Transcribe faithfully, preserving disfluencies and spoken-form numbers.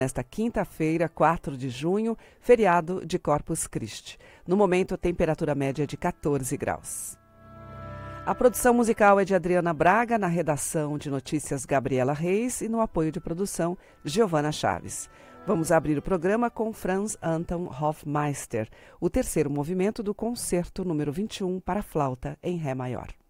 Nesta quinta-feira, quatro de junho, feriado de Corpus Christi. No momento, temperatura média de quatorze graus. A produção musical é de Adriana Braga, na redação de notícias Gabriela Reis e no apoio de produção Giovana Chaves. Vamos abrir o programa com Franz Anton Hofmeister, o terceiro movimento do concerto número vinte e um para flauta em Ré maior.